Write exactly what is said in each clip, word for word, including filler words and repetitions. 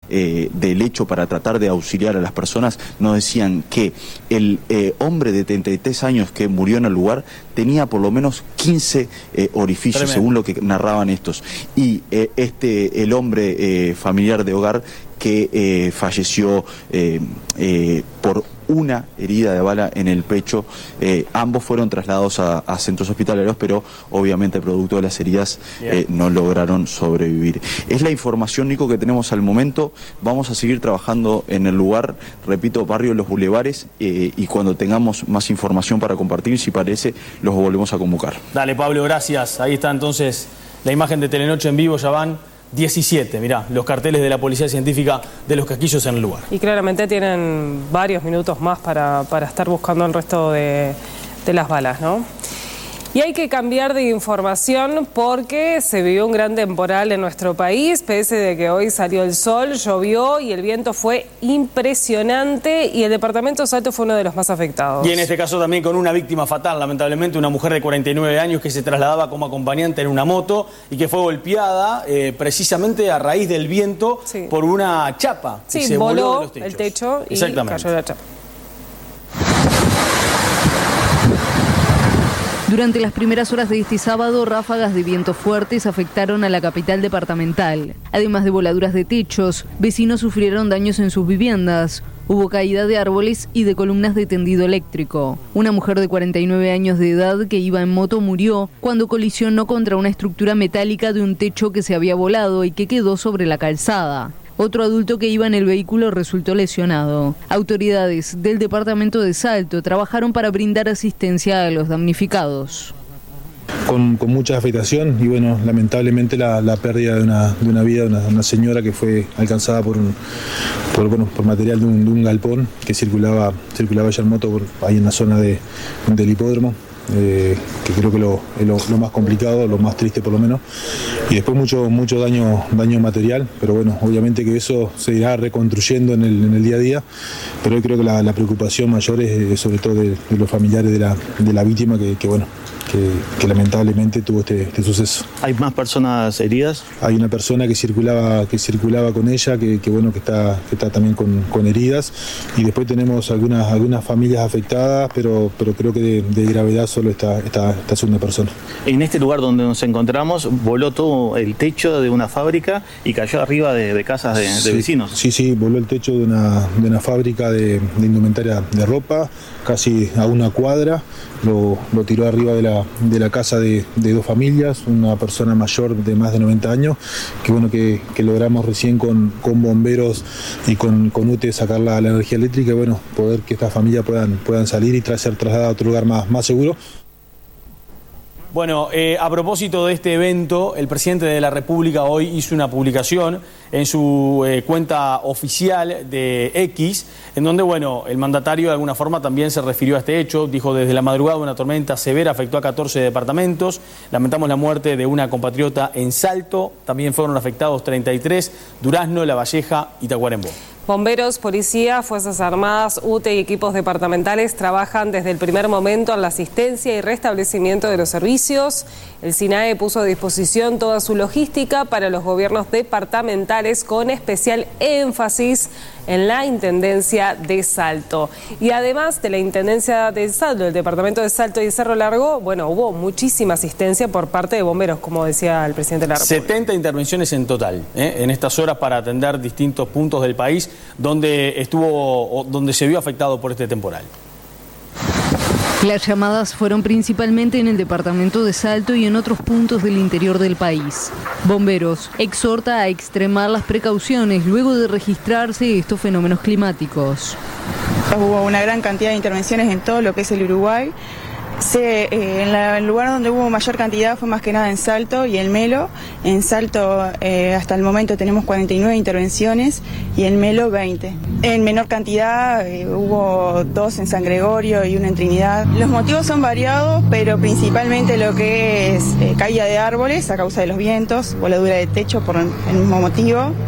eh, del hecho para tratar de auxiliar a las personas, nos decían que el eh, hombre de treinta y tres años que murió en el lugar tenía por lo menos quince eh, orificios, Tremendo. según lo que narraban estos. Y eh, este, el hombre eh, familiar de hogar que eh, falleció eh, eh, por una herida de bala en el pecho. Eh, ambos fueron trasladados a, a centros hospitalarios, pero obviamente producto de las heridas eh, no lograron sobrevivir. Es la información, Nico, que tenemos al momento. Vamos a seguir trabajando en el lugar, repito, barrio Los Bulevares, eh, y cuando tengamos más información para compartir, si parece, los volvemos a convocar. Dale, Pablo, gracias. Ahí está entonces la imagen de Telenoche en vivo, ya van diecisiete, mirá, los carteles de la Policía Científica de los casquillos en el lugar. Y claramente tienen varios minutos más para, para estar buscando el resto de, de las balas, ¿no? Y hay que cambiar de información porque se vivió un gran temporal en nuestro país, pese de que hoy salió el sol, llovió y el viento fue impresionante y el departamento de Salto fue uno de los más afectados. Y en este caso también con una víctima fatal, lamentablemente, una mujer de cuarenta y nueve años que se trasladaba como acompañante en una moto y que fue golpeada eh, precisamente a raíz del viento sí. por una chapa. Sí, que se voló voló de los techos. el techo y cayó la chapa. Durante las primeras horas de este sábado, ráfagas de viento fuertes afectaron a la capital departamental. Además de voladuras de techos, vecinos sufrieron daños en sus viviendas. Hubo caída de árboles y de columnas de tendido eléctrico. Una mujer de cuarenta y nueve años de edad que iba en moto murió cuando colisionó contra una estructura metálica de un techo que se había volado y que quedó sobre la calzada. Otro adulto que iba en el vehículo resultó lesionado. Autoridades del departamento de Salto trabajaron para brindar asistencia a los damnificados. Con, con mucha afectación y bueno, lamentablemente la, la pérdida de una, de una vida de una, una señora que fue alcanzada por, un, por, bueno, por material de un, de un galpón que circulaba, circulaba ya en moto por, ahí en la zona de, del hipódromo. Eh, que creo que lo, es lo, lo más complicado, lo más triste por lo menos, y después mucho, mucho daño, daño material, pero bueno, obviamente que eso se irá reconstruyendo en el, en el día a día, pero yo creo que la, la preocupación mayor es, es sobre todo de, de los familiares de la, de la víctima que, que bueno, que, que lamentablemente tuvo este, este suceso. ¿Hay más personas heridas? Hay una persona que circulaba, que circulaba con ella, que, que bueno, que está, que está también con, con heridas, y después tenemos algunas, algunas familias afectadas, pero, pero creo que de, de gravedad solo esta, esta, esta segunda persona. En este lugar donde nos encontramos, voló todo el techo de una fábrica y cayó arriba de, de casas de, sí, de vecinos. Sí, sí, voló el techo de una, de una fábrica de, de indumentaria de ropa, casi a una cuadra, lo, lo tiró arriba de la, de la casa de, de dos familias, una persona mayor de más de noventa años, que bueno que, que logramos recién con, con bomberos y con, con U T E sacar la, la energía eléctrica y bueno, poder que estas familias puedan, puedan salir y ser trasladadas a otro lugar más, más seguro. Bueno, eh, a propósito de este evento, el presidente de la República hoy hizo una publicación en su eh, cuenta oficial de X, en donde, bueno, el mandatario de alguna forma también se refirió a este hecho. Dijo: desde la madrugada una tormenta severa afectó a catorce departamentos, lamentamos la muerte de una compatriota en Salto, también fueron afectados treinta y tres, Durazno, La Valleja y Tacuarembó. Bomberos, policía, Fuerzas Armadas, U T E y equipos departamentales trabajan desde el primer momento en la asistencia y restablecimiento de los servicios. El SINAE puso a disposición toda su logística para los gobiernos departamentales, con especial énfasis en la Intendencia de Salto. Y además de la Intendencia de Salto, el Departamento de Salto y Cerro Largo, bueno, hubo muchísima asistencia por parte de bomberos, como decía el presidente de la República. setenta intervenciones en total, ¿eh? en estas horas para atender distintos puntos del país donde estuvo, donde se vio afectado por este temporal. Las llamadas fueron principalmente en el departamento de Salto y en otros puntos del interior del país. Bomberos exhorta a extremar las precauciones luego de registrarse estos fenómenos climáticos. Hubo una gran cantidad de intervenciones en todo lo que es el Uruguay. Se, eh, en la, el lugar donde hubo mayor cantidad fue más que nada en Salto y el Melo. En Salto eh, hasta el momento tenemos cuarenta y nueve intervenciones y en Melo veinte. En menor cantidad eh, hubo dos en San Gregorio y una en Trinidad. Los motivos son variados, pero principalmente lo que es eh, caída de árboles a causa de los vientos, voladura de techo por el mismo motivo.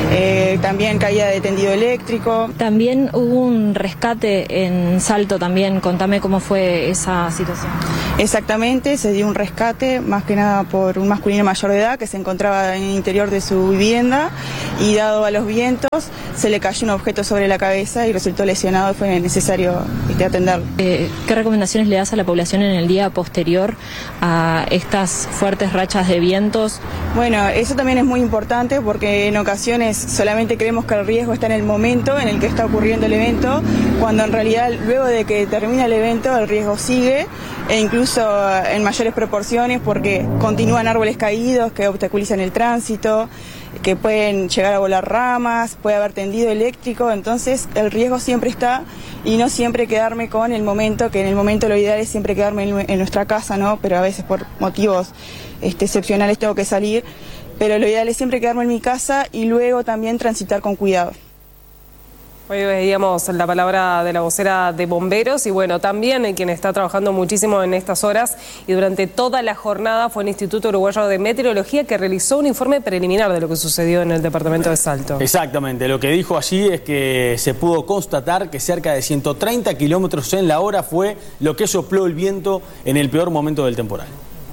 eh, también caída de tendido eléctrico. También hubo un rescate en Salto también, contame cómo fue esa situación. Exactamente, se dio un rescate, más que nada por un masculino mayor de edad que se encontraba en el interior de su vivienda y dado a los vientos se le cayó un objeto sobre la cabeza y resultó lesionado y fue necesario este, atenderlo. Eh, ¿Qué recomendaciones le das a la población en el día posterior a estas fuertes rachas de vientos? Bueno, eso también es muy importante porque en ocasiones solamente creemos que el riesgo está en el momento en el que está ocurriendo el evento, cuando en realidad luego de que termina el evento el riesgo sigue e incluso en mayores proporciones porque continúan árboles caídos que obstaculizan el tránsito, que pueden llegar a volar ramas, puede haber tendido eléctrico, entonces el riesgo siempre está y no siempre quedarme con el momento, que en el momento lo ideal es siempre quedarme en, en nuestra casa, ¿no? Pero a veces por motivos este, excepcionales tengo que salir, pero lo ideal es siempre quedarme en mi casa y luego también transitar con cuidado. Hoy veíamos la palabra de la vocera de bomberos y bueno, también en quien está trabajando muchísimo en estas horas y durante toda la jornada fue el Instituto Uruguayo de Meteorología que realizó un informe preliminar de lo que sucedió en el departamento de Salto. Exactamente, lo que dijo allí es que se pudo constatar que cerca de ciento treinta kilómetros en la hora fue lo que sopló el viento en el peor momento del temporal.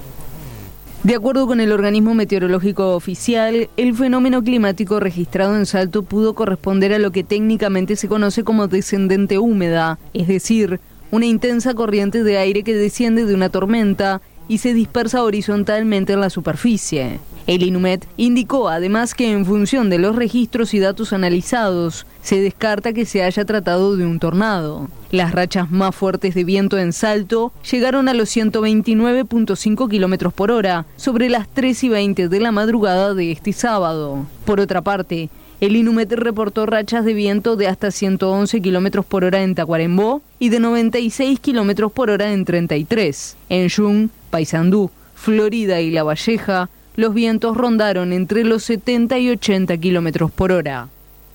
De acuerdo con el organismo meteorológico oficial, el fenómeno climático registrado en Salto pudo corresponder a lo que técnicamente se conoce como descendente húmeda, es decir, una intensa corriente de aire que desciende de una tormenta y se dispersa horizontalmente en la superficie. El INUMET indicó además que en función de los registros y datos analizados, se descarta que se haya tratado de un tornado. Las rachas más fuertes de viento en Salto llegaron a los ciento veintinueve punto cinco kilómetros por hora sobre las tres y veinte de la madrugada de este sábado. Por otra parte, el INUMET reportó rachas de viento de hasta ciento once kilómetros por hora en Tacuarembó y de noventa y seis kilómetros por hora en treinta y tres. En Yungay, Paysandú, Florida y La Valleja, los vientos rondaron entre los setenta y ochenta kilómetros por hora.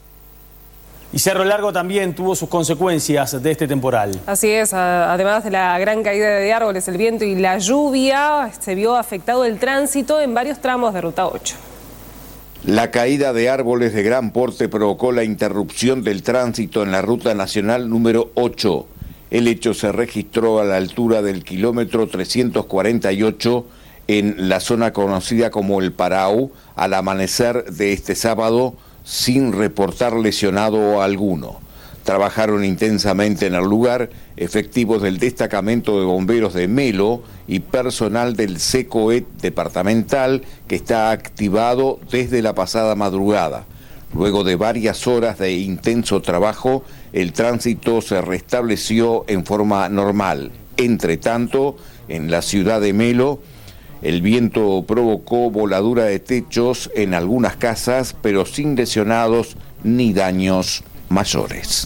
Y Cerro Largo también tuvo sus consecuencias de este temporal. Así es, además de la gran caída de árboles, el viento y la lluvia, se vio afectado el tránsito en varios tramos de Ruta ocho. La caída de árboles de gran porte provocó la interrupción del tránsito en la Ruta Nacional número ocho. El hecho se registró a la altura del kilómetro trescientos cuarenta y ocho en la zona conocida como El Parau al amanecer de este sábado sin reportar lesionado alguno. Trabajaron intensamente en el lugar efectivos del destacamento de bomberos de Melo y personal del SECOET departamental que está activado desde la pasada madrugada. Luego de varias horas de intenso trabajo, el tránsito se restableció en forma normal. Entre tanto, en la ciudad de Melo, el viento provocó voladura de techos en algunas casas, pero sin lesionados ni daños mayores.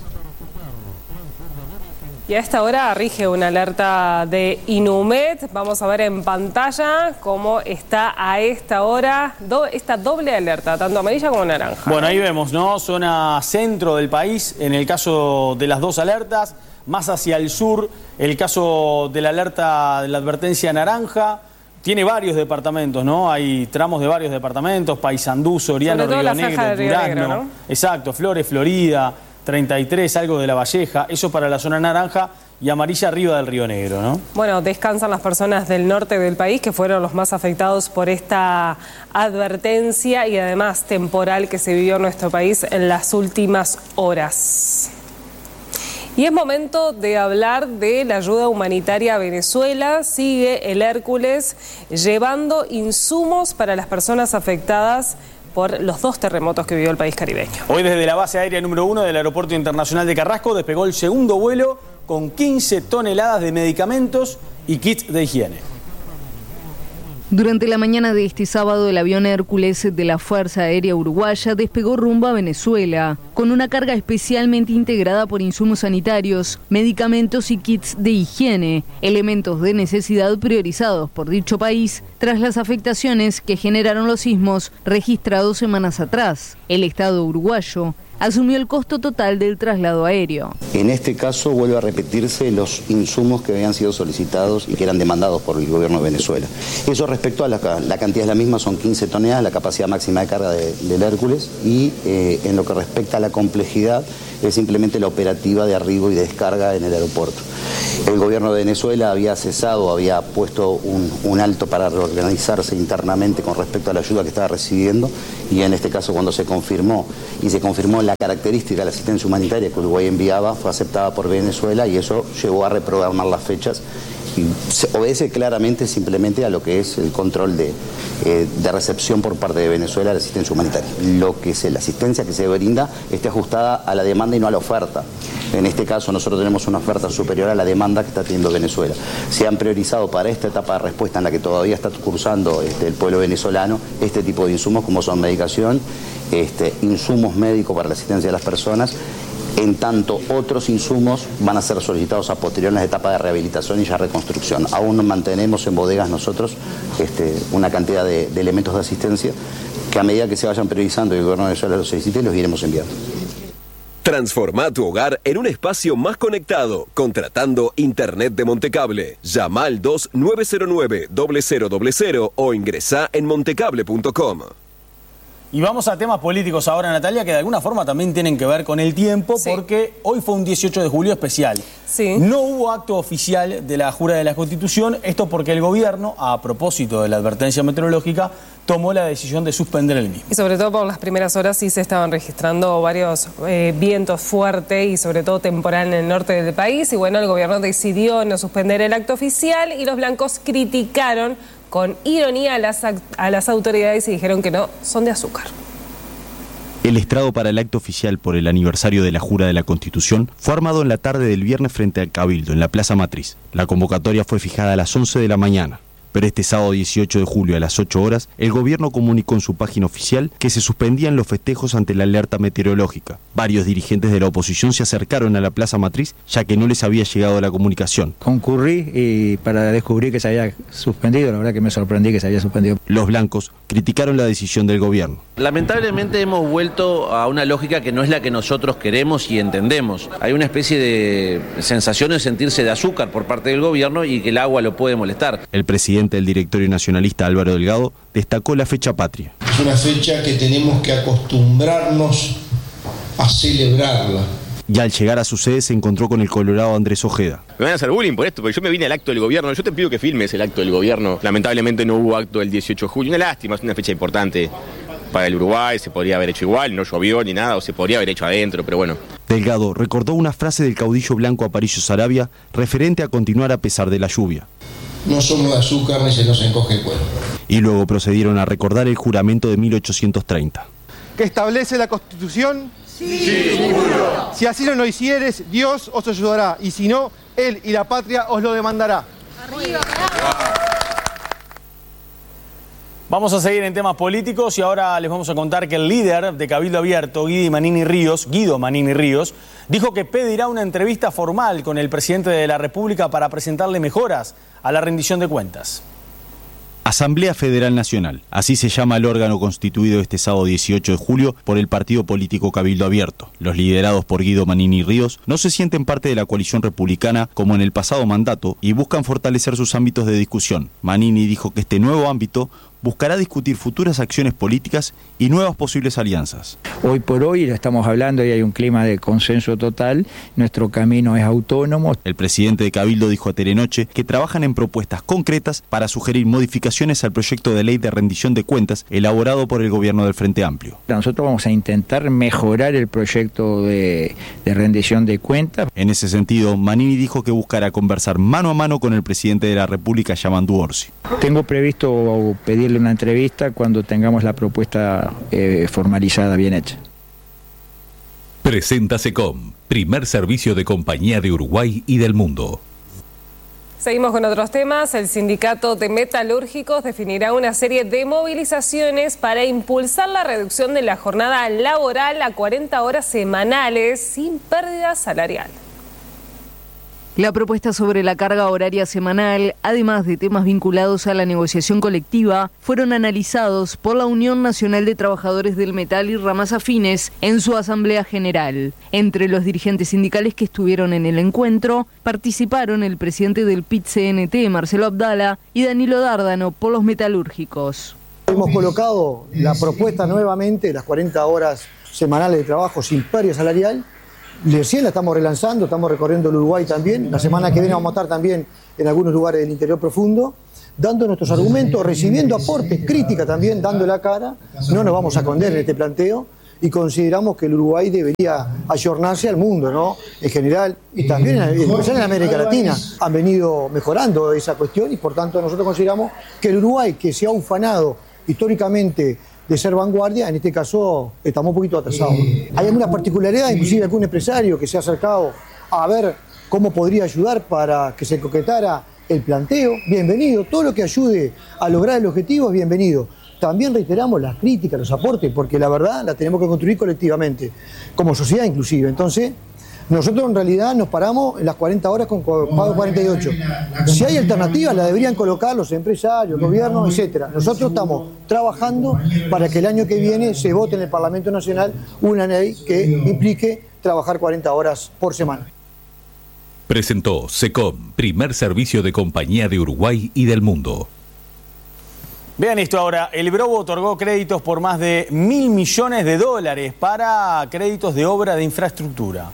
Y a esta hora rige una alerta de INUMET. Vamos a ver en pantalla cómo está a esta hora do, esta doble alerta, tanto amarilla como naranja. Bueno, ahí vemos, ¿no? Zona centro del país, en el caso de las dos alertas, más hacia el sur, el caso de la alerta de la advertencia naranja. Tiene varios departamentos, ¿no? Hay tramos de varios departamentos, Paysandú, Soriano, Río Negro, Durazno. ¿No? Exacto, Flores, Florida, treinta y tres, algo de La Valleja. Eso para la zona naranja y amarilla arriba del Río Negro, ¿no? Bueno, descansan las personas del norte del país que fueron los más afectados por esta advertencia y además temporal que se vivió en nuestro país en las últimas horas. Y es momento de hablar de la ayuda humanitaria a Venezuela. Sigue el Hércules llevando insumos para las personas afectadas por los dos terremotos que vivió el país caribeño. Hoy desde la base aérea número uno del Aeropuerto Internacional de Carrasco despegó el segundo vuelo con quince toneladas de medicamentos y kits de higiene. Durante la mañana de este sábado, el avión Hércules de la Fuerza Aérea Uruguaya despegó rumbo a Venezuela, con una carga especialmente integrada por insumos sanitarios, medicamentos y kits de higiene, elementos de necesidad priorizados por dicho país tras las afectaciones que generaron los sismos registrados semanas atrás. El Estado uruguayo asumió el costo total del traslado aéreo. En este caso vuelve a repetirse los insumos que habían sido solicitados y que eran demandados por el gobierno de Venezuela. Esos respecto a la, la cantidad es la misma, son quince toneladas, la capacidad máxima de carga de, del Hércules, y eh, en lo que respecta a la complejidad es simplemente la operativa de arribo y de descarga en el aeropuerto. El gobierno de Venezuela había cesado, había puesto un, un alto para reorganizarse internamente con respecto a la ayuda que estaba recibiendo, y en este caso cuando se confirmó, y se confirmó la característica de la asistencia humanitaria que Uruguay enviaba, fue aceptada por Venezuela y eso llevó a reprogramar las fechas. Y se obedece claramente simplemente a lo que es el control de, eh, de recepción por parte de Venezuela de la asistencia humanitaria. Lo que es la asistencia que se brinda esté ajustada a la demanda y no a la oferta. En este caso nosotros tenemos una oferta superior a la demanda que está teniendo Venezuela. Se han priorizado para esta etapa de respuesta en la que todavía está cursando este, el pueblo venezolano este tipo de insumos como son medicación, este, insumos médicos para la asistencia de las personas. En tanto, otros insumos van a ser solicitados a posterior en las etapas de rehabilitación y ya reconstrucción. Aún mantenemos en bodegas nosotros este, una cantidad de, de elementos de asistencia que a medida que se vayan priorizando y el gobierno de Venezuela los solicite, los iremos enviando. Transforma tu hogar en un espacio más conectado, contratando Internet de Montecable. Llama al dos nueve cero nueve cero cero cero cero o ingresa en montecable punto com. Y vamos a temas políticos ahora, Natalia, que de alguna forma también tienen que ver con el tiempo, sí. Porque hoy fue un dieciocho de julio especial. Sí. No hubo acto oficial de la jura de la Constitución, esto porque el gobierno, a propósito de la advertencia meteorológica, tomó la decisión de suspender el mismo. Y sobre todo por las primeras horas sí se estaban registrando varios eh, vientos fuertes y sobre todo temporal en el norte del país. Y bueno, el gobierno decidió no suspender el acto oficial y los blancos criticaron con ironía a las, a las autoridades y dijeron que no, son de azúcar. El estrado para el acto oficial por el aniversario de la jura de la Constitución fue armado en la tarde del viernes frente al Cabildo, en la Plaza Matriz. La convocatoria fue fijada a las once de la mañana. Pero este sábado dieciocho de julio a las ocho horas, el gobierno comunicó en su página oficial que se suspendían los festejos ante la alerta meteorológica. Varios dirigentes de la oposición se acercaron a la Plaza Matriz, ya que no les había llegado la comunicación. Concurrí y para descubrir que se había suspendido, la verdad que me sorprendí que se había suspendido. Los blancos criticaron la decisión del gobierno. Lamentablemente hemos vuelto a una lógica que no es la que nosotros queremos y entendemos. Hay una especie de sensación de sentirse de azúcar por parte del gobierno y que el agua lo puede molestar. El presidente del directorio nacionalista, Álvaro Delgado, destacó la fecha patria. Es una fecha que tenemos que acostumbrarnos a celebrarla. Y al llegar a su sede se encontró con el colorado Andrés Ojeda. Me van a hacer bullying por esto, porque yo me vine al acto del gobierno. Yo te pido que filmes el acto del gobierno. Lamentablemente no hubo acto el dieciocho de julio. Una lástima, es una fecha importante para el Uruguay. Se podría haber hecho igual, no llovió ni nada, o se podría haber hecho adentro, pero bueno. Delgado recordó una frase del caudillo blanco Aparicio Saravia referente a continuar a pesar de la lluvia. No somos de azúcar ni se nos encoge el cuerpo. Y luego procedieron a recordar el juramento de mil ochocientos treinta. ¿Que establece la Constitución? Sí, seguro. Si así no lo hicieres, Dios os ayudará, y si no, Él y la patria os lo demandará. Arriba, Vamos a seguir en temas políticos y ahora les vamos a contar que el líder de Cabildo Abierto, Guido Manini Ríos, Guido Manini Ríos, dijo que pedirá una entrevista formal con el presidente de la República para presentarle mejoras a la rendición de cuentas. Asamblea Federal Nacional, así se llama el órgano constituido este sábado dieciocho de julio por el partido político Cabildo Abierto. Los liderados por Guido Manini Ríos no se sienten parte de la coalición republicana como en el pasado mandato y buscan fortalecer sus ámbitos de discusión. Manini dijo que este nuevo ámbito buscará discutir futuras acciones políticas y nuevas posibles alianzas. Hoy por hoy estamos hablando y hay un clima de consenso total, nuestro camino es autónomo. El presidente de Cabildo dijo a Telenoche que trabajan en propuestas concretas para sugerir modificaciones al proyecto de ley de rendición de cuentas elaborado por el gobierno del Frente Amplio. Nosotros vamos a intentar mejorar el proyecto de, de rendición de cuentas. En ese sentido, Manini dijo que buscará conversar mano a mano con el presidente de la República, Yamandu Orsi. Tengo previsto pedirle una entrevista cuando tengamos la propuesta eh, formalizada, bien hecha. Presenta SECOM, primer servicio de compañía de Uruguay y del mundo. Seguimos con otros temas. El sindicato de metalúrgicos definirá una serie de movilizaciones para impulsar la reducción de la jornada laboral a cuarenta horas semanales sin pérdida salarial. La propuesta sobre la carga horaria semanal, además de temas vinculados a la negociación colectiva, fueron analizados por la Unión Nacional de Trabajadores del Metal y ramas afines en su Asamblea General. Entre los dirigentes sindicales que estuvieron en el encuentro, participaron el presidente del P I T C N T, Marcelo Abdala, y Danilo Dárdano, por los metalúrgicos. Hemos colocado la propuesta nuevamente de las cuarenta horas semanales de trabajo sin pérdida salarial. Recién la estamos relanzando, estamos recorriendo el Uruguay también. La semana que viene vamos a estar también en algunos lugares del interior profundo, dando nuestros argumentos, recibiendo aportes, crítica también, dando la cara. No nos vamos a esconder en este planteo y consideramos que el Uruguay debería ayornarse al mundo, ¿no? En general, y también en, en América Latina han venido mejorando esa cuestión y por tanto nosotros consideramos que el Uruguay, que se ha ufanado históricamente de ser vanguardia, en este caso estamos un poquito atrasados. Hay algunas particularidades, inclusive algún empresario que se ha acercado a ver cómo podría ayudar para que se concretara el planteo. Bienvenido, todo lo que ayude a lograr el objetivo es bienvenido. También reiteramos las críticas, los aportes, porque la verdad la tenemos que construir colectivamente, como sociedad inclusive. Entonces, nosotros en realidad nos paramos en las cuarenta horas con pago cuarenta y ocho. Si hay alternativas, la deberían colocar los empresarios, gobiernos, etcétera. Nosotros estamos trabajando para que el año que viene se vote en el Parlamento Nacional una ley que implique trabajar cuarenta horas por semana. Presentó SECOM, primer servicio de compañía de Uruguay y del mundo. Vean esto ahora, el Brobo otorgó créditos por más de mil millones de dólares para créditos de obra de infraestructura.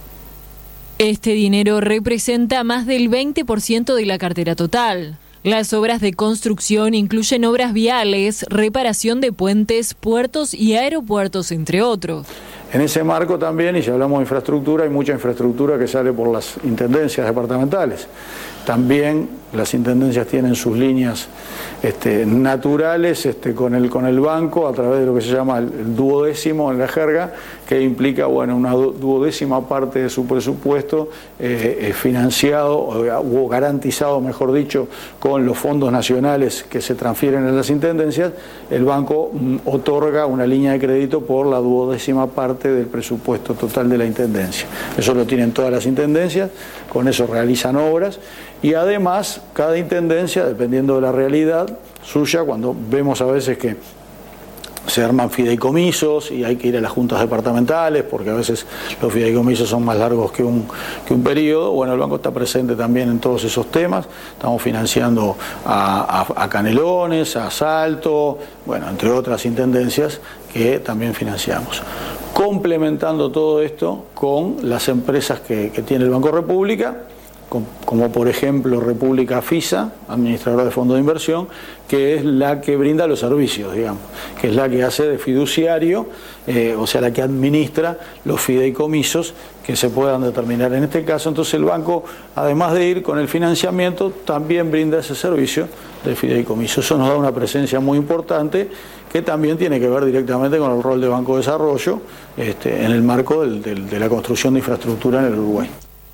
Este dinero representa más del veinte por ciento de la cartera total. Las obras de construcción incluyen obras viales, reparación de puentes, puertos y aeropuertos, entre otros. En ese marco también, y si hablamos de infraestructura, hay mucha infraestructura que sale por las intendencias departamentales. También las intendencias tienen sus líneas este, naturales este, con, el, con el banco a través de lo que se llama el, el duodécimo en la jerga, que implica bueno, una duodécima parte de su presupuesto eh, financiado o, o garantizado, mejor dicho, con los fondos nacionales que se transfieren a las intendencias. El banco mm, otorga una línea de crédito por la duodécima parte del presupuesto total de la intendencia. Eso lo tienen todas las intendencias, con eso realizan obras. Y además, cada intendencia, dependiendo de la realidad suya, cuando vemos a veces que se arman fideicomisos y hay que ir a las juntas departamentales, porque a veces los fideicomisos son más largos que un, que un periodo, bueno, el banco está presente también en todos esos temas. Estamos financiando a, a, a Canelones, a Salto, bueno, entre otras intendencias que también financiamos. Complementando todo esto con las empresas que, que tiene el Banco República, como por ejemplo República FISA, administradora de fondos de inversión, que es la que brinda los servicios, digamos, que es la que hace de fiduciario, eh, o sea, la que administra los fideicomisos que se puedan determinar en este caso. Entonces el banco, además de ir con el financiamiento, también brinda ese servicio de fideicomiso. Eso nos da una presencia muy importante que también tiene que ver directamente con el rol de Banco de Desarrollo este, en el marco del, del, de la construcción de infraestructura en el Uruguay.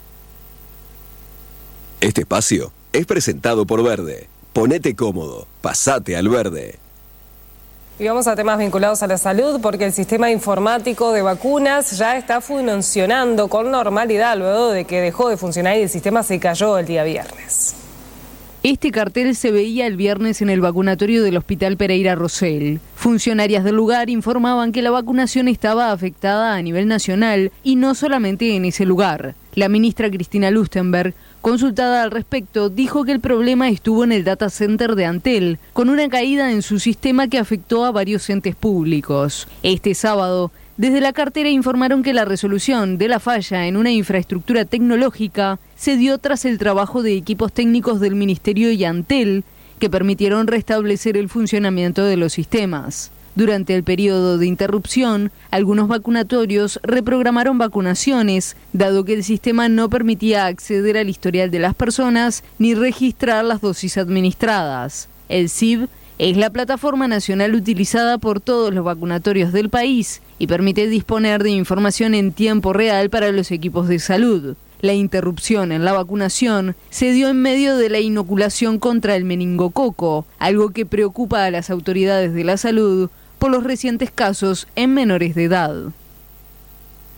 Este espacio es presentado por Verde. Ponete cómodo, pasate al Verde. Y vamos a temas vinculados a la salud, porque el sistema informático de vacunas ya está funcionando con normalidad luego de que dejó de funcionar y el sistema se cayó el día viernes. Este cartel se veía el viernes en el vacunatorio del Hospital Pereira Rosell. Funcionarias del lugar informaban que la vacunación estaba afectada a nivel nacional y no solamente en ese lugar. La ministra Cristina Lustenberg, consultada al respecto, dijo que el problema estuvo en el data center de Antel, con una caída en su sistema que afectó a varios entes públicos. Este sábado, desde la cartera informaron que la resolución de la falla en una infraestructura tecnológica se dio tras el trabajo de equipos técnicos del Ministerio y Antel, que permitieron restablecer el funcionamiento de los sistemas. Durante el periodo de interrupción, algunos vacunatorios reprogramaron vacunaciones, dado que el sistema no permitía acceder al historial de las personas ni registrar las dosis administradas. El S I B es la plataforma nacional utilizada por todos los vacunatorios del país y permite disponer de información en tiempo real para los equipos de salud. La interrupción en la vacunación se dio en medio de la inoculación contra el meningococo, algo que preocupa a las autoridades de la salud por los recientes casos en menores de edad.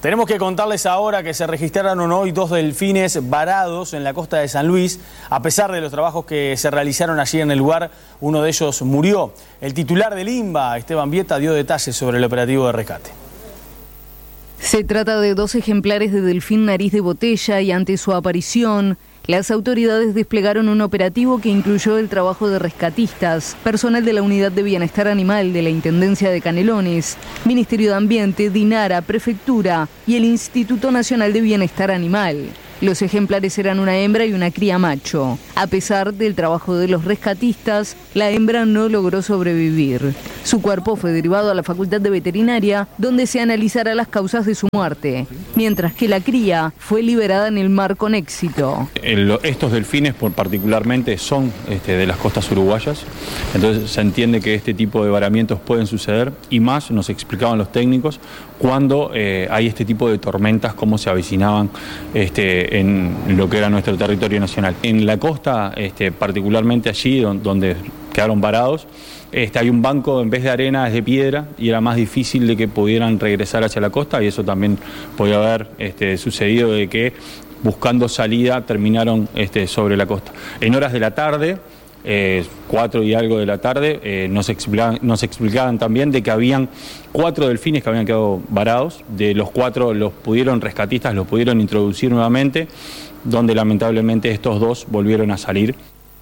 Tenemos que contarles ahora que se registraron hoy dos delfines varados en la costa de San Luis. A pesar de los trabajos que se realizaron allí en el lugar, uno de ellos murió. El titular del INBA, Esteban Vieta, dio detalles sobre el operativo de rescate. Se trata de dos ejemplares de delfín nariz de botella y ante su aparición, las autoridades desplegaron un operativo que incluyó el trabajo de rescatistas, personal de la Unidad de Bienestar Animal de la Intendencia de Canelones, Ministerio de Ambiente, DINARA, Prefectura y el Instituto Nacional de Bienestar Animal. Los ejemplares eran una hembra y una cría macho. A pesar del trabajo de los rescatistas, la hembra no logró sobrevivir. Su cuerpo fue derivado a la Facultad de Veterinaria, donde se analizará las causas de su muerte, mientras que la cría fue liberada en el mar con éxito. El, estos delfines por particularmente son este, de las costas uruguayas, entonces se entiende que este tipo de varamientos pueden suceder y más, nos explicaban los técnicos, cuando eh, hay este tipo de tormentas como se avecinaban este, en lo que era nuestro territorio nacional. En la costa, este, particularmente allí donde, donde quedaron varados, este, hay un banco, en vez de arena es de piedra y era más difícil de que pudieran regresar hacia la costa y eso también podía haber este, sucedido de que buscando salida terminaron este, sobre la costa. En horas de la tarde, eh, cuatro y algo de la tarde, eh, nos, explicaban, nos explicaban también de que habían cuatro delfines que habían quedado varados, de los cuatro los pudieron rescatistas, los pudieron introducir nuevamente, donde lamentablemente estos dos volvieron a salir.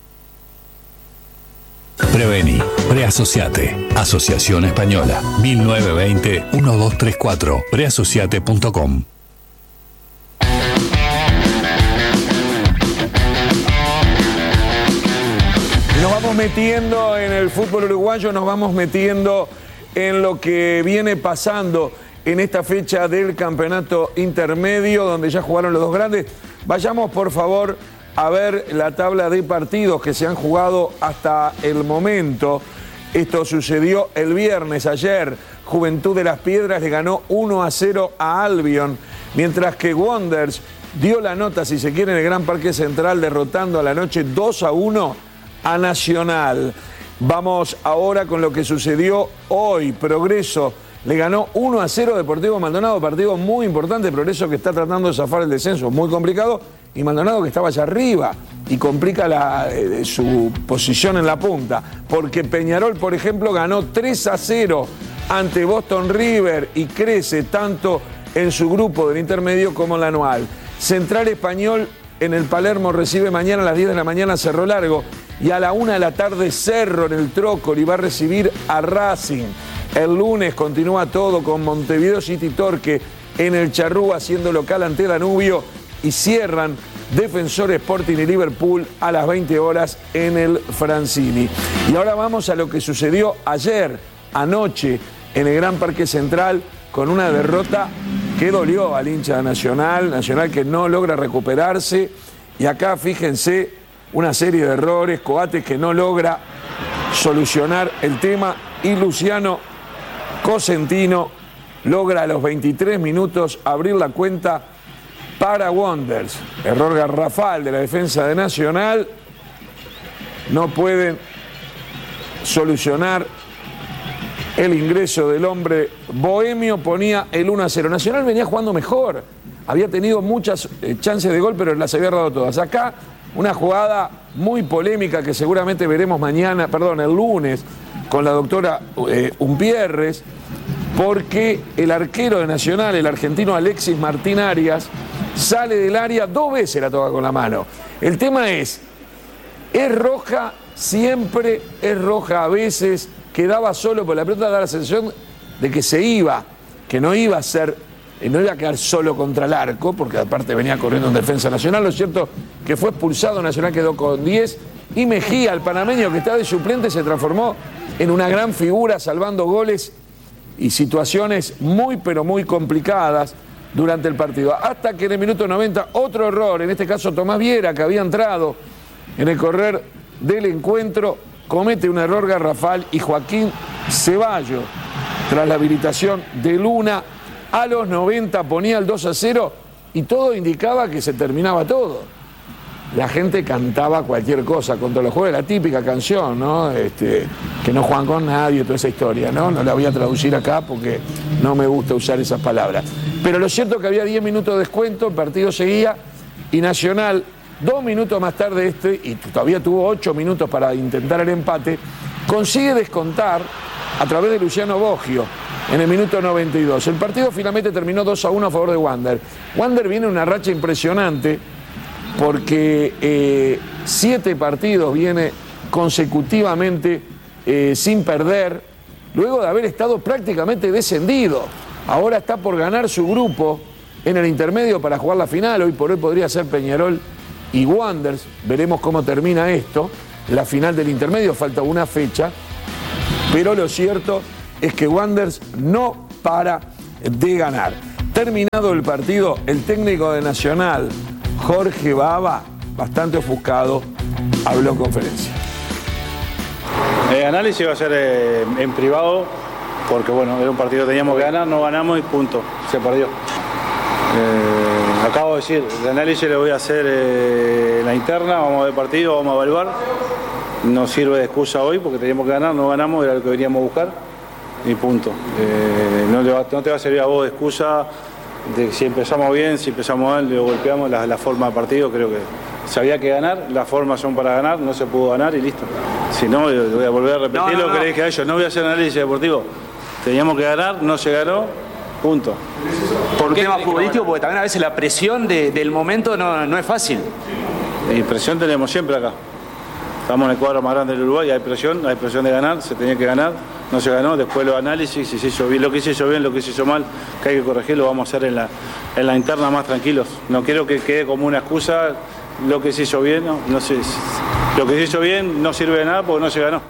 Prevení, preasociate. Asociación Española, mil novecientos veinte, doce treinta y cuatro, preasociate punto com. Nos vamos metiendo en el fútbol uruguayo, nos vamos metiendo en lo que viene pasando en esta fecha del campeonato intermedio, donde ya jugaron los dos grandes. Vayamos, por favor, a ver la tabla de partidos que se han jugado hasta el momento. Esto sucedió el viernes, ayer. Juventud de las Piedras le ganó uno a cero a Albion, mientras que Wanderers dio la nota, si se quiere, en el Gran Parque Central, derrotando a la noche dos a uno a Nacional. Vamos ahora con lo que sucedió hoy. Progreso le ganó uno a cero a Deportivo Maldonado, partido muy importante. Progreso que está tratando de zafar el descenso, muy complicado, y Maldonado que estaba allá arriba y complica la, eh, su posición en la punta, porque Peñarol, por ejemplo, ganó tres a cero ante Boston River y crece tanto en su grupo del intermedio como en la anual. Central Español en el Palermo recibe mañana a las diez de la mañana Cerro Largo, y a la una de la tarde Cerro en el Trócoli va a recibir a Racing. El lunes continúa todo con Montevideo City Torque en el Charrúa haciendo local ante Danubio, y cierran Defensor Sporting y Liverpool a las veinte horas en el Francini. Y ahora vamos a lo que sucedió ayer, anoche, en el Gran Parque Central, con una derrota que dolió al hincha de Nacional, Nacional que no logra recuperarse. Y acá, fíjense, una serie de errores, Coates que no logra solucionar el tema, y Luciano Cosentino logra a los veintitrés minutos abrir la cuenta para Wanderers. Error garrafal de la defensa de Nacional. No pueden solucionar el ingreso del hombre bohemio, ponía el uno a cero. Nacional venía jugando mejor, había tenido muchas eh, chances de gol, pero las había dado todas. Acá una jugada muy polémica que seguramente veremos mañana, perdón, el lunes, con la doctora eh, Umpierres, porque el arquero de Nacional, el argentino Alexis Martín Arias, sale del área, dos veces la toca con la mano. El tema es, es roja, siempre es roja, a veces quedaba solo, por la pelota da la sensación de que se iba, que no iba a ser, no iba a quedar solo contra el arco, porque aparte venía corriendo en defensa Nacional. Lo cierto que fue expulsado, Nacional quedó con diez, y Mejía, el panameño que está de suplente, se transformó en una gran figura, salvando goles y situaciones muy pero muy complicadas durante el partido. Hasta que en el minuto noventa, otro error, en este caso Tomás Viera, que había entrado en el correr del encuentro, comete un error garrafal, y Joaquín Ceballos, tras la habilitación de Luna, a los noventa ponía el dos a cero, y todo indicaba que se terminaba todo. la gente cantaba cualquier cosa contra los juegos, la típica canción, ¿no? Este, que no juegan con nadie, toda esa historia, ¿no? No la voy a traducir acá porque no me gusta usar esas palabras. Pero lo cierto es que había diez minutos de descuento, el partido seguía y Nacional, dos minutos más tarde este, y todavía tuvo ocho minutos para intentar el empate, consigue descontar a través de Luciano Boggio en el minuto noventa y dos. El partido finalmente terminó dos a uno a favor de Wander. Wander viene en una racha impresionante porque eh, siete partidos viene consecutivamente eh, sin perder, luego de haber estado prácticamente descendido. Ahora está por ganar su grupo en el intermedio para jugar la final. Hoy por hoy podría ser Peñarol y Wanderers. Veremos cómo termina esto. La final del intermedio, falta una fecha. Pero lo cierto es que Wanderers no para de ganar. Terminado el partido, el técnico de Nacional, Jorge Baba, bastante ofuscado, habló en conferencia. El análisis va a ser eh, en privado, porque bueno, era un partido que teníamos que ganar, no ganamos y punto, se perdió. Eh, acabo de decir, el análisis lo voy a hacer eh, en la interna, vamos a ver el partido, vamos a evaluar. No sirve de excusa hoy porque teníamos que ganar, no ganamos, era lo que veníamos a buscar y punto. Eh, no, te va, no te va a servir a vos de excusa de si empezamos bien, si empezamos mal, lo golpeamos, la, la forma de partido, creo que se había que ganar, las formas son para ganar, no se pudo ganar y listo. Si no, voy a volver a repetir no, no, lo que no. le dije a ellos, no voy a hacer análisis deportivo, teníamos que ganar, no se ganó, punto. Por un tema futbolístico, porque también a veces la presión de, del momento no, no es fácil. Y presión tenemos siempre acá. Estamos en el cuadro más grande del Uruguay, hay presión, hay presión de ganar, se tenía que ganar, no se ganó, después los análisis, si se hizo bien, lo que se hizo bien, lo que se hizo mal, que hay que corregir, lo vamos a hacer en la, en la interna más tranquilos. No quiero que quede como una excusa lo que se hizo bien, no, no sé, lo que se hizo bien no sirve de nada porque no se ganó.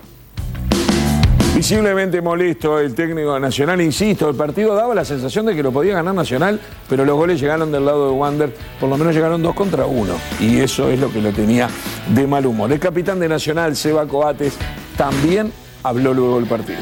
Visiblemente molesto el técnico de Nacional, insisto, el partido daba la sensación de que lo podía ganar Nacional, pero los goles llegaron del lado de Wander, por lo menos llegaron dos contra uno, y eso es lo que lo tenía de mal humor. El capitán de Nacional, Seba Coates, también habló luego del partido.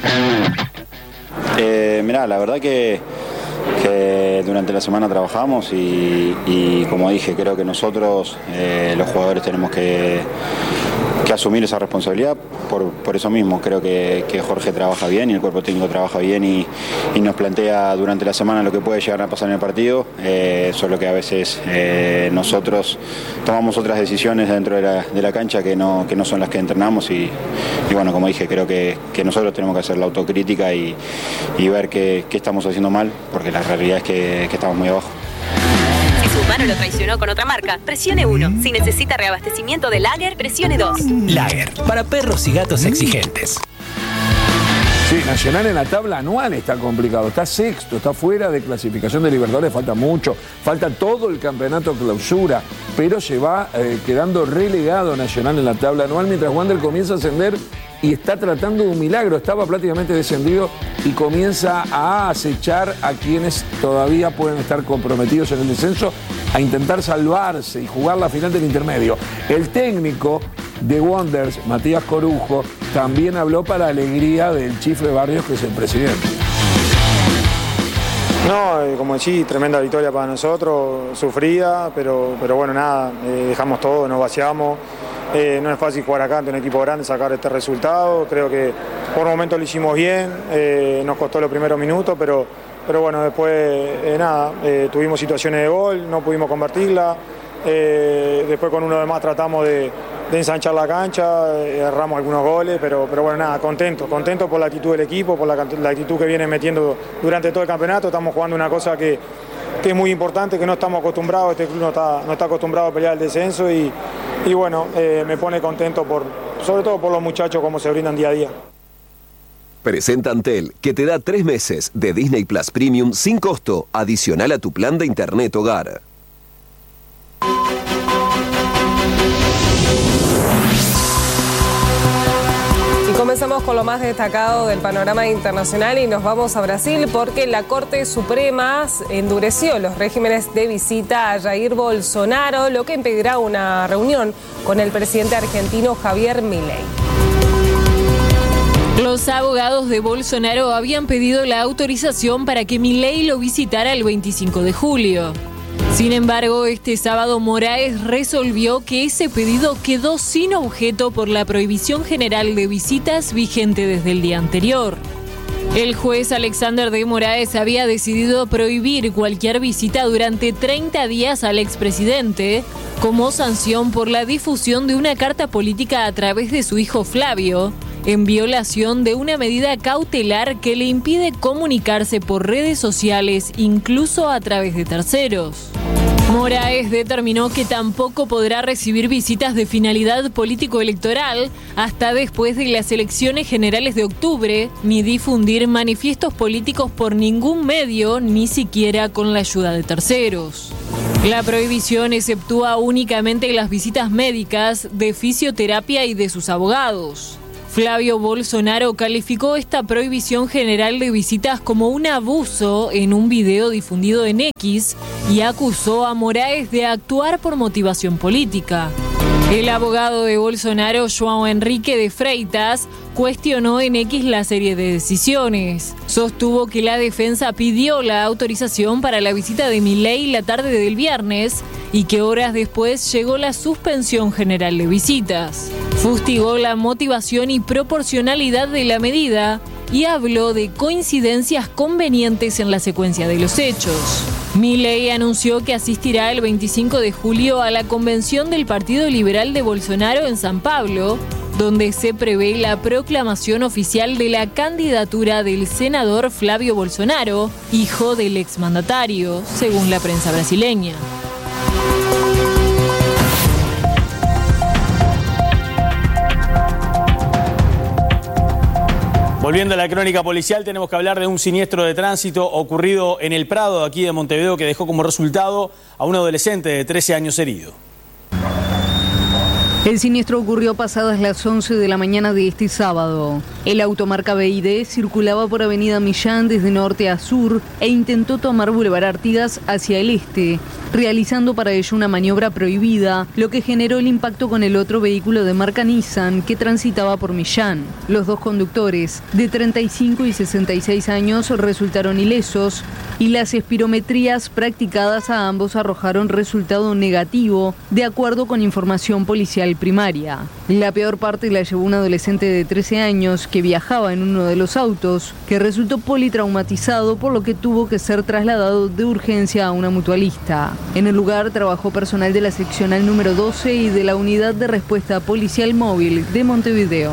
Eh, mirá, la verdad que, que durante la semana trabajamos y, y como dije, creo que nosotros, eh, los jugadores, tenemos que... que asumir esa responsabilidad, por, por eso mismo creo que, que Jorge trabaja bien y el cuerpo técnico trabaja bien y, y nos plantea durante la semana lo que puede llegar a pasar en el partido, eh, solo que a veces eh, nosotros tomamos otras decisiones dentro de la, de la cancha que no, que no son las que entrenamos y, y bueno, como dije, creo que, que nosotros tenemos que hacer la autocrítica y, y ver qué, qué estamos haciendo mal, porque la realidad es que, que estamos muy abajo. Si su mano lo traicionó con otra marca, presione uno. Si necesita reabastecimiento de Lager, presione dos. Lager, para perros y gatos exigentes. Sí, Nacional en la tabla anual está complicado, está sexto, está fuera de clasificación de Libertadores, falta mucho, falta todo el campeonato clausura, pero se va eh, quedando relegado Nacional en la tabla anual mientras Wander comienza a ascender y está tratando de un milagro, estaba prácticamente descendido y comienza a acechar a quienes todavía pueden estar comprometidos en el descenso a intentar salvarse y jugar la final del intermedio. El técnico de Wanderers, Matías Corujo, también habló para alegría del Chifre Barrios, que es el presidente. No, como decís, tremenda victoria para nosotros, sufrida, pero, pero bueno, nada, eh, dejamos todo, nos vaciamos. Eh, no es fácil jugar acá ante un equipo grande, sacar este resultado. Creo que por momentos lo hicimos bien, eh, nos costó los primeros minutos, pero, pero bueno, después eh, nada, eh, tuvimos situaciones de gol, no pudimos convertirla. Eh, después con uno de más tratamos de, de ensanchar la cancha, eh, erramos algunos goles, pero, pero bueno, nada, contento, contento por la actitud del equipo, por la, la actitud que viene metiendo durante todo el campeonato. Estamos jugando una cosa que, que es muy importante, que no estamos acostumbrados, este club no está, no está acostumbrado a pelear el descenso y, y bueno, eh, me pone contento por, sobre todo por los muchachos, cómo se brindan día a día. Presenta Antel, que te da tres meses de Disney Plus Premium sin costo, adicional a tu plan de internet hogar. Comenzamos con lo más destacado del panorama internacional y nos vamos a Brasil porque la Corte Suprema endureció los regímenes de visita a Jair Bolsonaro, lo que impedirá una reunión con el presidente argentino Javier Milei. Los abogados de Bolsonaro habían pedido la autorización para que Milei lo visitara el veinticinco de julio. Sin embargo, este sábado Moraes resolvió que ese pedido quedó sin objeto por la prohibición general de visitas vigente desde el día anterior. El juez Alexander de Moraes había decidido prohibir cualquier visita durante treinta días al expresidente como sanción por la difusión de una carta política a través de su hijo Flavio, en violación de una medida cautelar que le impide comunicarse por redes sociales, incluso a través de terceros. Moraes determinó que tampoco podrá recibir visitas de finalidad político-electoral hasta después de las elecciones generales de octubre, ni difundir manifiestos políticos por ningún medio, ni siquiera con la ayuda de terceros. La prohibición exceptúa únicamente las visitas médicas, de fisioterapia y de sus abogados. Flavio Bolsonaro calificó esta prohibición general de visitas como un abuso en un video difundido en X y acusó a Moraes de actuar por motivación política. El abogado de Bolsonaro, João Enrique de Freitas, cuestionó en X la serie de decisiones. Sostuvo que la defensa pidió la autorización para la visita de Milei la tarde del viernes y que horas después llegó la suspensión general de visitas. Fustigó la motivación y proporcionalidad de la medida y habló de coincidencias convenientes en la secuencia de los hechos. Milei anunció que asistirá el veinticinco de julio a la convención del Partido Liberal de Bolsonaro en San Pablo, donde se prevé la proclamación oficial de la candidatura del senador Flavio Bolsonaro, hijo del exmandatario, según la prensa brasileña. Volviendo a la crónica policial, tenemos que hablar de un siniestro de tránsito ocurrido en el Prado, de aquí de Montevideo, que dejó como resultado a un adolescente de trece años herido. El siniestro ocurrió pasadas las once de la mañana de este sábado. El auto marca B I D circulaba por Avenida Millán desde norte a sur e intentó tomar Boulevard Artigas hacia el este, realizando para ello una maniobra prohibida, lo que generó el impacto con el otro vehículo de marca Nissan que transitaba por Millán. Los dos conductores, de treinta y cinco y sesenta y seis años, resultaron ilesos y las espirometrías practicadas a ambos arrojaron resultado negativo, de acuerdo con información policial primaria. La peor parte la llevó un adolescente de trece años que viajaba en uno de los autos, que resultó politraumatizado, por lo que tuvo que ser trasladado de urgencia a una mutualista. En el lugar trabajó personal de la seccional número doce y de la Unidad de Respuesta Policial Móvil de Montevideo.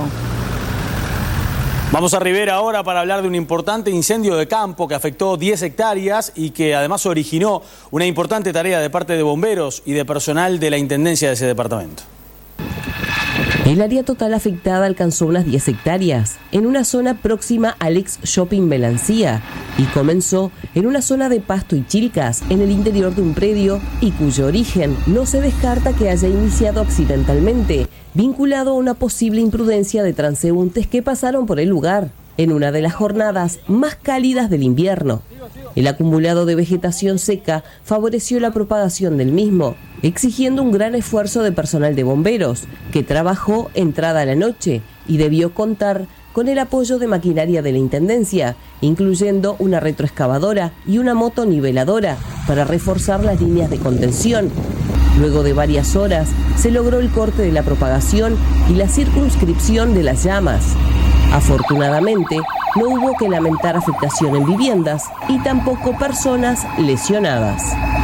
Vamos a Rivera ahora para hablar de un importante incendio de campo que afectó diez hectáreas y que además originó una importante tarea de parte de bomberos y de personal de la intendencia de ese departamento. El área total afectada alcanzó unas diez hectáreas, en una zona próxima al ex shopping Melancía, y comenzó en una zona de pasto y chilcas en el interior de un predio y cuyo origen no se descarta que haya iniciado accidentalmente, vinculado a una posible imprudencia de transeúntes que pasaron por el lugar en una de las jornadas más cálidas del invierno. El acumulado de vegetación seca favoreció la propagación del mismo, exigiendo un gran esfuerzo de personal de bomberos, que trabajó entrada la noche y debió contar con el apoyo de maquinaria de la Intendencia, incluyendo una retroexcavadora y una moto niveladora para reforzar las líneas de contención. Luego de varias horas, se logró el corte de la propagación y la circunscripción de las llamas. Afortunadamente, no hubo que lamentar afectación en viviendas y tampoco personas lesionadas.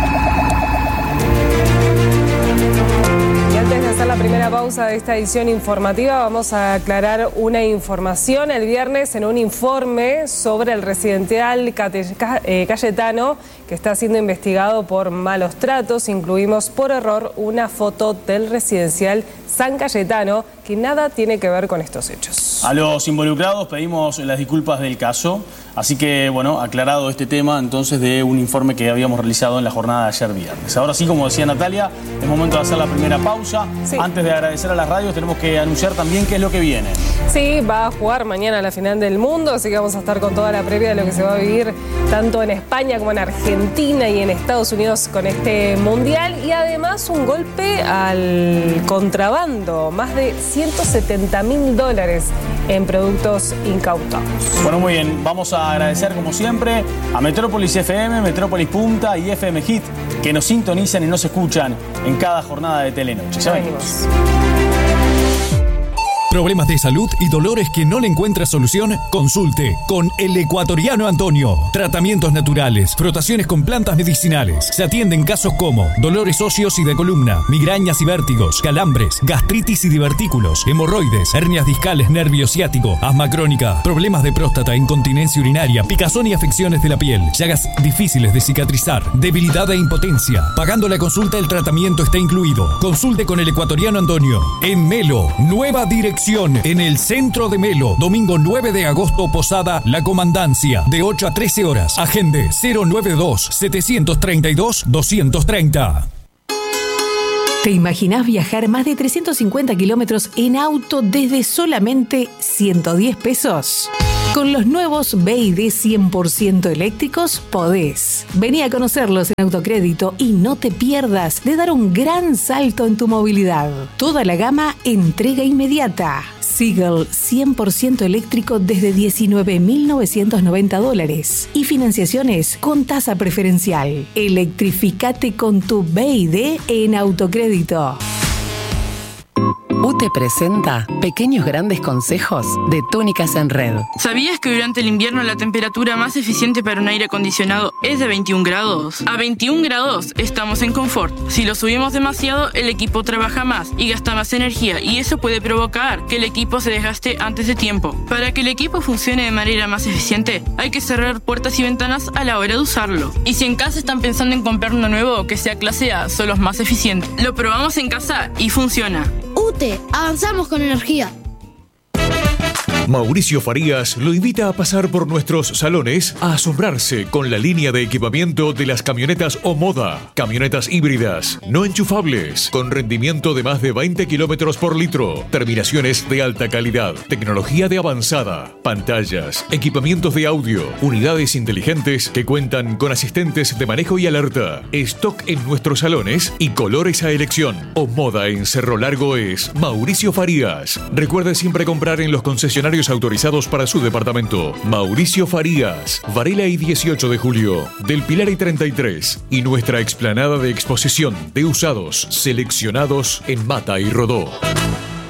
Y antes de hacer la primera pausa de esta edición informativa, vamos a aclarar una información. El viernes, en un informe sobre el residencial Cayetano, que está siendo investigado por malos tratos, incluimos por error una foto del residencial San Cayetano, que nada tiene que ver con estos hechos. A los involucrados pedimos las disculpas del caso, así que, bueno, aclarado este tema entonces de un informe que habíamos realizado en la jornada de ayer viernes. Ahora sí, como decía Natalia, es momento de hacer la primera pausa. Sí. Antes de agradecer a las radios, tenemos que anunciar también qué es lo que viene. Sí, va a jugar mañana la final del mundo, así que vamos a estar con toda la previa de lo que se va a vivir tanto en España como en Argentina y en Estados Unidos con este mundial. Y además un golpe al contrabando, más de ciento setenta mil dólares en productos incautados. Bueno, muy bien. Vamos a agradecer, como siempre, a Metrópolis F M, Metrópolis Punta y F M Hit, que nos sintonizan y nos escuchan en cada jornada de Telenoche. Ya venimos. ¿Problemas de salud y dolores que no le encuentra solución? Consulte con el ecuatoriano Antonio. Tratamientos naturales, frotaciones con plantas medicinales. Se atienden casos como dolores óseos y de columna, migrañas y vértigos, calambres, gastritis y divertículos, hemorroides, hernias discales, nervio ciático, asma crónica, problemas de próstata, incontinencia urinaria, picazón y afecciones de la piel, llagas difíciles de cicatrizar, debilidad e impotencia. Pagando la consulta, el tratamiento está incluido. Consulte con el ecuatoriano Antonio. En Melo, nueva dirección en el centro de Melo, domingo nueve de agosto, Posada La Comandancia, de ocho a trece horas. Agende cero noventa y dos, setecientos treinta y dos, doscientos treinta. ¿Te imaginás viajar más de trescientos cincuenta kilómetros en auto desde solamente ciento diez pesos? Con los nuevos B Y D cien por ciento eléctricos podés. Vení a conocerlos en Autocrédito y no te pierdas de dar un gran salto en tu movilidad. Toda la gama entrega inmediata. Seagull cien por ciento eléctrico desde diecinueve mil novecientos noventa dólares y financiaciones con tasa preferencial. Electrificate con tu B Y D en Autocrédito. U T E presenta Pequeños Grandes Consejos de Túnicas en Red. ¿Sabías que durante el invierno la temperatura más eficiente para un aire acondicionado es de veintiún grados? A veintiún grados estamos en confort. Si lo subimos demasiado, el equipo trabaja más y gasta más energía, y eso puede provocar que el equipo se desgaste antes de tiempo. Para que el equipo funcione de manera más eficiente, hay que cerrar puertas y ventanas a la hora de usarlo. Y si en casa están pensando en comprar uno nuevo que sea clase A, son los más eficientes. Lo probamos en casa y funciona. U T E, avanzamos con energía. Mauricio Farías lo invita a pasar por nuestros salones a asombrarse con la línea de equipamiento de las camionetas Omoda. Camionetas híbridas, no enchufables, con rendimiento de más de veinte kilómetros por litro, terminaciones de alta calidad, tecnología de avanzada, pantallas, equipamientos de audio, unidades inteligentes que cuentan con asistentes de manejo y alerta, stock en nuestros salones y colores a elección. Omoda en Cerro Largo es Mauricio Farías. Recuerde siempre comprar en los concesionarios autorizados para su departamento. Mauricio Farías, Varela y dieciocho de julio, Del Pilar y treinta y tres, y nuestra explanada de exposición de usados seleccionados en Mata y Rodó.